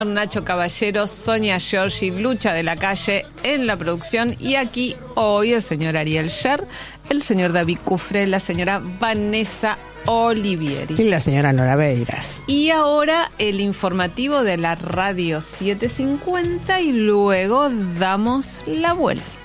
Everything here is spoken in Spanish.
Nacho Caballero, Sonia Giorgi, Lucha de la Calle en la producción, y aquí hoy el señor Ariel Sher, el señor David Cufré, la señora Vanessa Olivieri y la señora Nora Beiras. Y ahora el informativo de la Radio 750 y luego damos la vuelta.